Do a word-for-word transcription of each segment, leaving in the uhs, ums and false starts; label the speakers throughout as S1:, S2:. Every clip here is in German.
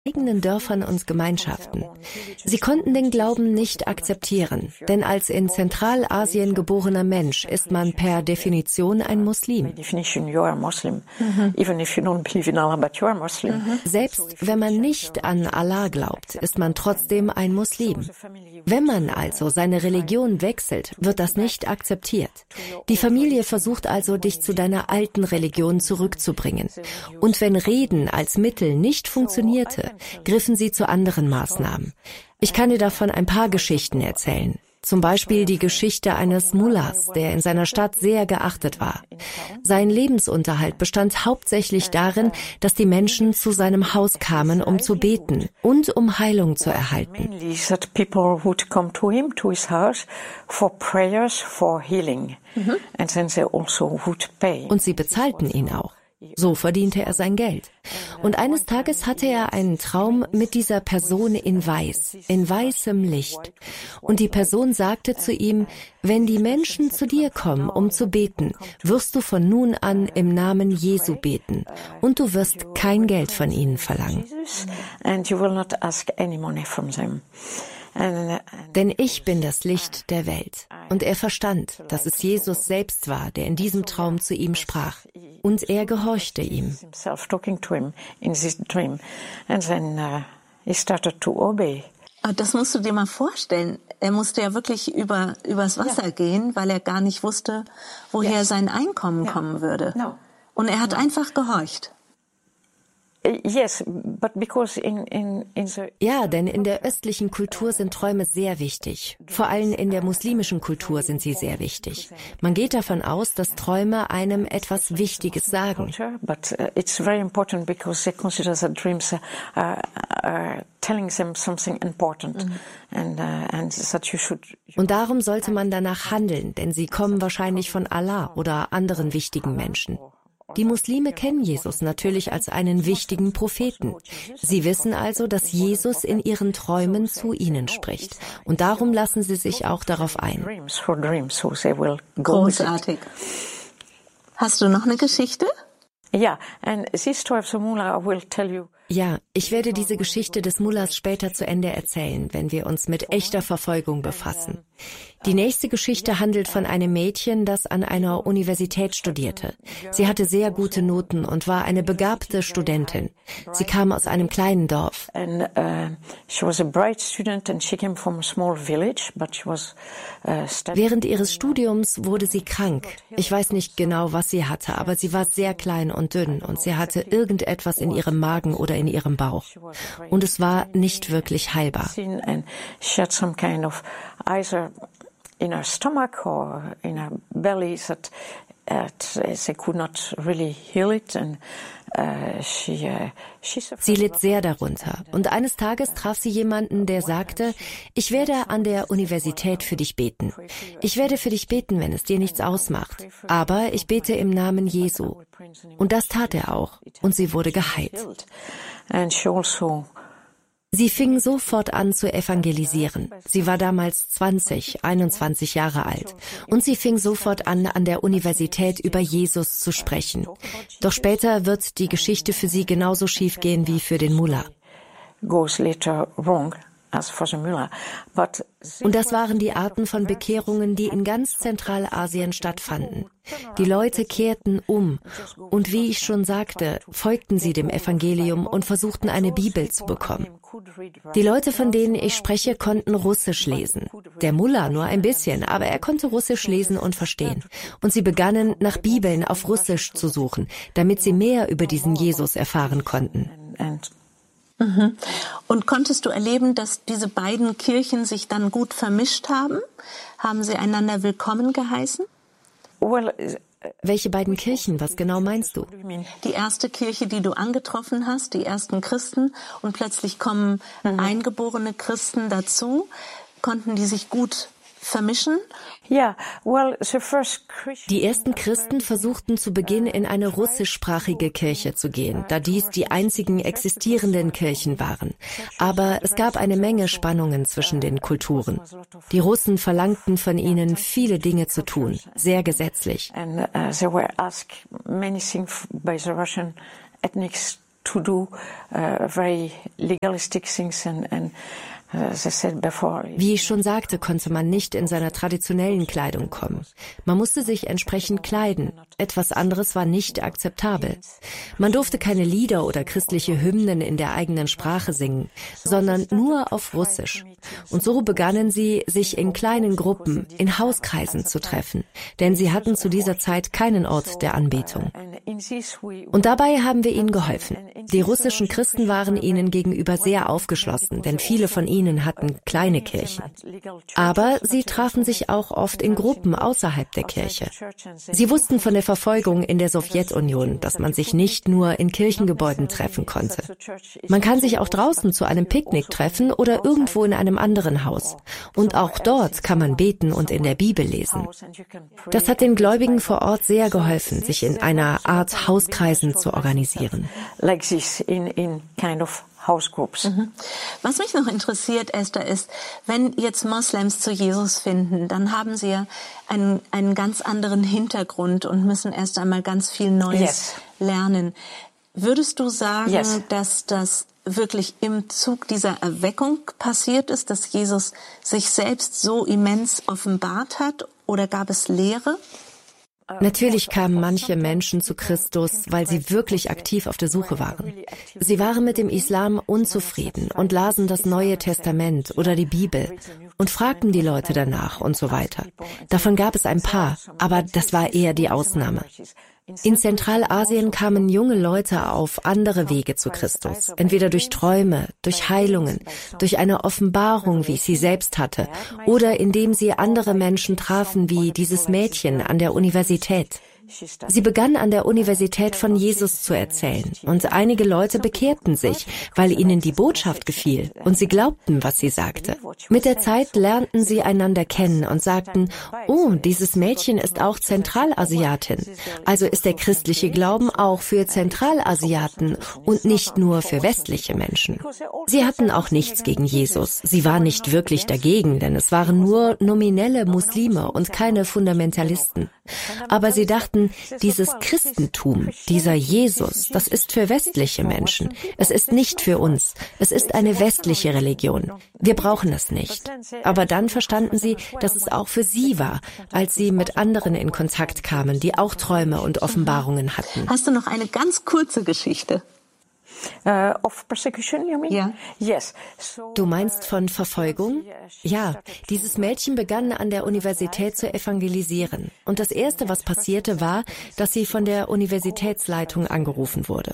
S1: eigenen Dörfern und Gemeinschaften. Sie konnten den Glauben nicht akzeptieren, denn als in Zentralasien geborener Mensch ist man per Definition ein Muslim. Mhm. Selbst wenn man nicht an Allah glaubt, ist man trotzdem ein Muslim. Wenn man also seine Religion wechselt, wird das nicht akzeptiert. Die Familie versucht also, dich zu deiner alten Religion zurückzubringen. Und wenn Reden als Mittel nicht funktionierte, griffen sie zu anderen Maßnahmen. Ich kann dir davon ein paar Geschichten erzählen. Zum Beispiel die Geschichte eines Mullahs, der in seiner Stadt sehr geachtet war. Sein Lebensunterhalt bestand hauptsächlich darin, dass die Menschen zu seinem Haus kamen, um zu beten und um Heilung zu erhalten. Und sie bezahlten ihn auch. So verdiente er sein Geld. Und eines Tages hatte er einen Traum mit dieser Person in Weiß, in weißem Licht. Und die Person sagte zu ihm, wenn die Menschen zu dir kommen, um zu beten, wirst du von nun an im Namen Jesu beten. Und du wirst kein Geld von ihnen verlangen. Denn ich bin das Licht der Welt. Und er verstand, dass es Jesus selbst war, der in diesem Traum zu ihm sprach. Und er gehorchte ihm.
S2: Das musst du dir mal vorstellen. Er musste ja wirklich über übers Wasser ja. gehen, weil er gar nicht wusste, woher yes. sein Einkommen ja. kommen würde. No. Und er hat no. einfach gehorcht.
S1: Yes, but because in, in, in the ja, denn in der östlichen Kultur sind Träume sehr wichtig. Vor allem in der muslimischen Kultur sind sie sehr wichtig. Man geht davon aus, dass Träume einem etwas Wichtiges sagen. But it's very important because they consider that dreams are, are telling them something important and and that you should. Und darum sollte man danach handeln, denn sie kommen wahrscheinlich von Allah oder anderen wichtigen Menschen. Die Muslime kennen Jesus natürlich als einen wichtigen Propheten. Sie wissen also, dass Jesus in ihren Träumen zu ihnen spricht. Und darum lassen sie sich auch darauf ein.
S2: Großartig. Hast du noch eine Geschichte?
S1: Ja, and this story of the mullah I will tell you. Ja, ich werde diese Geschichte des Mullahs später zu Ende erzählen, wenn wir uns mit echter Verfolgung befassen. Die nächste Geschichte handelt von einem Mädchen, das an einer Universität studierte. Sie hatte sehr gute Noten und war eine begabte Studentin. Sie kam aus einem kleinen Dorf. Während ihres Studiums wurde sie krank. Ich weiß nicht genau, was sie hatte, aber sie war sehr klein und dünn und sie hatte irgendetwas in ihrem Magen oder in ihrem Bauch. Und es war nicht wirklich heilbar. In her stomach or in her belly that uh, they could not really heal it and uh, she, uh, she Sie litt sehr darunter und eines Tages traf sie jemanden, der sagte, ich werde an der Universität für dich beten. Ich werde für dich beten, wenn es dir nichts ausmacht, aber ich bete im Namen Jesu. Und das tat er auch und sie wurde geheilt. And she also Sie fing sofort an zu evangelisieren. Sie war damals zwanzig, einundzwanzig Jahre alt. Und sie fing sofort an, an der Universität über Jesus zu sprechen. Doch später wird die Geschichte für sie genauso schief gehen wie für den Mullah. Und das waren die Arten von Bekehrungen, die in ganz Zentralasien stattfanden. Die Leute kehrten um und wie ich schon sagte, folgten sie dem Evangelium und versuchten eine Bibel zu bekommen. Die Leute, von denen ich spreche, konnten Russisch lesen. Der Mullah nur ein bisschen, aber er konnte Russisch lesen und verstehen. Und sie begannen, nach Bibeln auf Russisch zu suchen, damit sie mehr über diesen Jesus erfahren konnten.
S2: Mhm. Und konntest du erleben, dass diese beiden Kirchen sich dann gut vermischt haben? Haben sie einander willkommen geheißen?
S1: Welche beiden Kirchen? Was genau meinst du?
S2: Die erste Kirche, die du angetroffen hast, die ersten Christen, und plötzlich kommen mhm. eingeborene Christen dazu. Konnten die sich gut vermischen?
S1: Ja, well, the first Die ersten Christen versuchten zu Beginn in eine russischsprachige Kirche zu gehen, da dies die einzigen existierenden Kirchen waren. Aber es gab eine Menge Spannungen zwischen den Kulturen. Die Russen verlangten von ihnen, viele Dinge zu tun, sehr gesetzlich. And uh, they were asked many things by the Russian ethnic to do uh, very legalistic things and, and
S3: Wie ich schon sagte, konnte man nicht in seiner traditionellen Kleidung kommen. Man musste sich entsprechend kleiden. Etwas anderes war nicht akzeptabel. Man durfte keine Lieder oder christliche Hymnen in der eigenen Sprache singen, sondern nur auf Russisch. Und so begannen sie, sich in kleinen Gruppen, in Hauskreisen zu treffen, denn sie hatten zu dieser Zeit keinen Ort der Anbetung. Und dabei haben wir ihnen geholfen. Die russischen Christen waren ihnen gegenüber sehr aufgeschlossen, denn viele von ihnen hatten kleine Kirchen. Aber sie trafen sich auch oft in Gruppen außerhalb der Kirche. Sie wussten von der Verfolgung in der Sowjetunion, dass man sich nicht nur in Kirchengebäuden treffen konnte. Man kann sich auch draußen zu einem Picknick treffen oder irgendwo in einem anderen Haus. Und auch dort kann man beten und in der Bibel lesen. Das hat den Gläubigen vor Ort sehr geholfen, sich in einer Art Hauskreisen zu organisieren.
S2: Mhm. Was mich noch interessiert, Esther, ist, wenn jetzt Moslems zu Jesus finden, dann haben sie ja einen, einen ganz anderen Hintergrund und müssen erst einmal ganz viel Neues yes. lernen. Würdest du sagen, yes. dass das wirklich im Zug dieser Erweckung passiert ist, dass Jesus sich selbst so immens offenbart hat, oder gab es Lehre?
S3: Natürlich kamen manche Menschen zu Christus, weil sie wirklich aktiv auf der Suche waren. Sie waren mit dem Islam unzufrieden und lasen das Neue Testament oder die Bibel und fragten die Leute danach und so weiter. Davon gab es ein paar, aber das war eher die Ausnahme. In Zentralasien kamen junge Leute auf andere Wege zu Christus, entweder durch Träume, durch Heilungen, durch eine Offenbarung, wie ich sie selbst hatte, oder indem sie andere Menschen trafen, wie dieses Mädchen an der Universität. Sie begann an der Universität von Jesus zu erzählen und einige Leute bekehrten sich, weil ihnen die Botschaft gefiel und sie glaubten, was sie sagte. Mit der Zeit lernten sie einander kennen und sagten, oh, dieses Mädchen ist auch Zentralasiatin. Also ist der christliche Glauben auch für Zentralasiaten und nicht nur für westliche Menschen. Sie hatten auch nichts gegen Jesus. Sie waren nicht wirklich dagegen, denn es waren nur nominelle Muslime und keine Fundamentalisten. Aber sie dachten, dieses Christentum, dieser Jesus, das ist für westliche Menschen. Es ist nicht für uns. Es ist eine westliche Religion. Wir brauchen es nicht. Aber dann verstanden sie, dass es auch für sie war, als sie mit anderen in Kontakt kamen, die auch Träume und Offenbarungen hatten.
S2: Hast du noch eine ganz kurze Geschichte?
S1: Uh, of persecution, you mean?
S2: Ja.
S1: Yes.
S3: Du meinst von Verfolgung? Ja, dieses Mädchen begann an der Universität zu evangelisieren. Und das Erste, was passierte, war, dass sie von der Universitätsleitung angerufen wurde.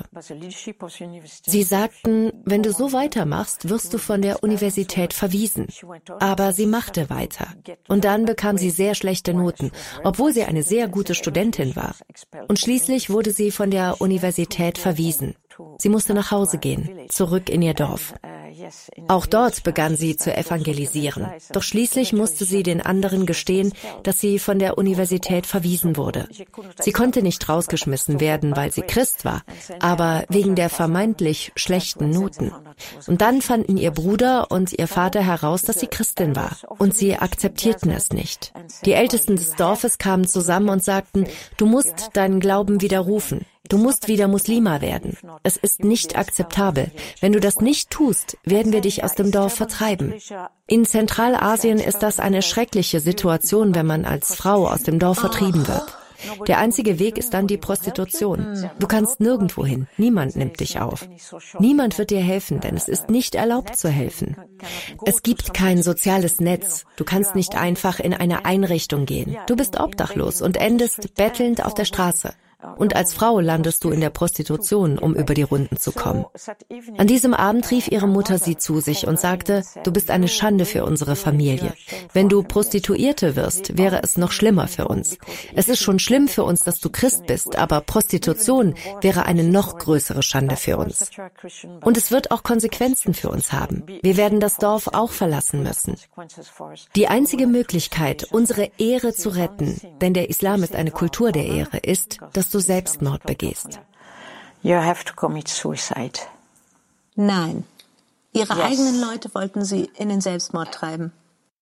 S3: Sie sagten, wenn du so weitermachst, wirst du von der Universität verwiesen. Aber sie machte weiter. Und dann bekam sie sehr schlechte Noten, obwohl sie eine sehr gute Studentin war. Und schließlich wurde sie von der Universität verwiesen. Sie musste nach Hause gehen, zurück in ihr Dorf. Auch dort begann sie zu evangelisieren. Doch schließlich musste sie den anderen gestehen, dass sie von der Universität verwiesen wurde. Sie konnte nicht rausgeschmissen werden, weil sie Christ war, aber wegen der vermeintlich schlechten Noten. Und dann fanden ihr Bruder und ihr Vater heraus, dass sie Christin war. Und sie akzeptierten es nicht. Die Ältesten des Dorfes kamen zusammen und sagten, du musst deinen Glauben widerrufen. Du musst wieder Muslima werden. Es ist nicht akzeptabel. Wenn du das nicht tust, werden wir dich aus dem Dorf vertreiben. In Zentralasien ist das eine schreckliche Situation, wenn man als Frau aus dem Dorf vertrieben wird. Der einzige Weg ist dann die Prostitution. Du kannst nirgendwo hin. Niemand nimmt dich auf. Niemand wird dir helfen, denn es ist nicht erlaubt zu helfen. Es gibt kein soziales Netz. Du kannst nicht einfach in eine Einrichtung gehen. Du bist obdachlos und endest bettelnd auf der Straße. Und als Frau landest du in der Prostitution, um über die Runden zu kommen. An diesem Abend rief ihre Mutter sie zu sich und sagte, du bist eine Schande für unsere Familie. Wenn du Prostituierte wirst, wäre es noch schlimmer für uns. Es ist schon schlimm für uns, dass du Christ bist, aber Prostitution wäre eine noch größere Schande für uns. Und es wird auch Konsequenzen für uns haben. Wir werden das Dorf auch verlassen müssen. Die einzige Möglichkeit, unsere Ehre zu retten, denn der Islam ist eine Kultur der Ehre, ist, dass du Selbstmord begehst.
S1: You have to commit suicide.
S2: Nein. Ihre
S1: Yes.
S2: eigenen Leute wollten sie in den Selbstmord treiben.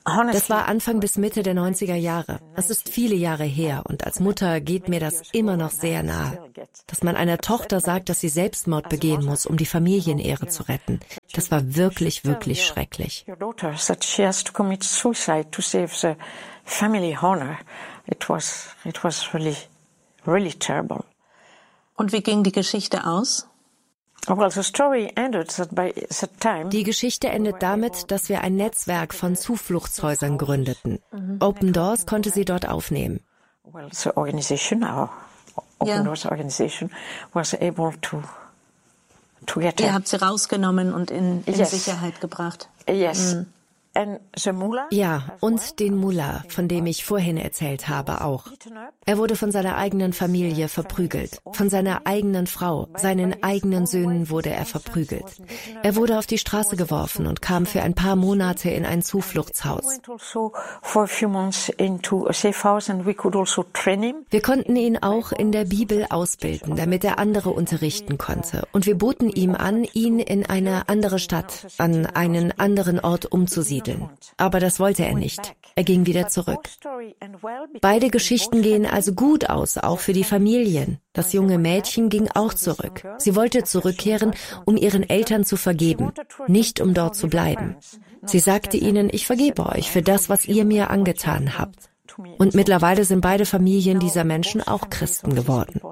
S3: Das war Anfang bis Mitte der neunziger Jahre. Das ist viele Jahre her und als Mutter geht mir das immer noch sehr nahe. Dass man einer Tochter sagt, dass sie Selbstmord begehen muss, um die Familienehre zu retten. Das war wirklich, wirklich schrecklich.
S2: Und wie ging die Geschichte aus?
S3: Die Geschichte endet damit, dass wir ein Netzwerk von Zufluchtshäusern gründeten. Open Doors konnte sie dort aufnehmen.
S2: Ihr habt sie rausgenommen und in, in Sicherheit gebracht.
S3: Yes. Mhm. Ja, und den Mullah, von dem ich vorhin erzählt habe, auch. Er wurde von seiner eigenen Familie verprügelt, von seiner eigenen Frau, seinen eigenen Söhnen wurde er verprügelt. Er wurde auf die Straße geworfen und kam für ein paar Monate in ein Zufluchtshaus. Wir konnten ihn auch in der Bibel ausbilden, damit er andere unterrichten konnte. Und wir boten ihm an, ihn in eine andere Stadt, an einen anderen Ort umzusiedeln. Aber das wollte er nicht. Er ging wieder zurück. Beide Geschichten gehen also gut aus, auch für die Familien. Das junge Mädchen ging auch zurück. Sie wollte zurückkehren, um ihren Eltern zu vergeben, nicht um dort zu bleiben. Sie sagte ihnen, ich vergebe euch für das, was ihr mir angetan habt. Und mittlerweile sind beide Familien dieser Menschen auch Christen geworden.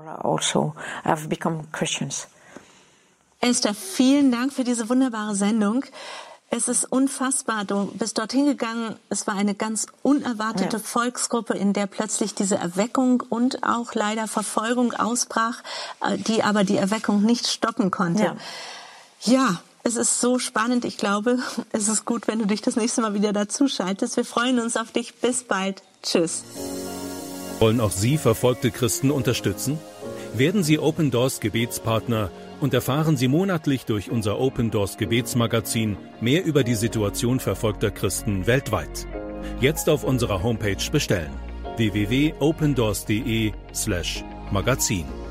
S2: Esther, vielen Dank für diese wunderbare Sendung. Es ist unfassbar. Du bist dorthin gegangen. Es war eine ganz unerwartete ja. Volksgruppe, in der plötzlich diese Erweckung und auch leider Verfolgung ausbrach, die aber die Erweckung nicht stoppen konnte. Ja, ja, es ist so spannend. Ich glaube, es ist gut, wenn du dich das nächste Mal wieder dazu schaltest. Wir freuen uns auf dich. Bis bald. Tschüss.
S4: Wollen auch Sie verfolgte Christen unterstützen? Werden Sie Open Doors Gebetspartner und erfahren Sie monatlich durch unser Open Doors Gebetsmagazin mehr über die Situation verfolgter Christen weltweit. Jetzt auf unserer Homepage bestellen: w w w punkt opendoors punkt de slash magazin.